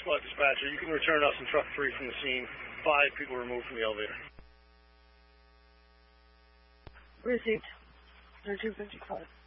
Flight dispatcher. You can return us in truck 3 from the scene. 5 people removed from the elevator. Received. 3255.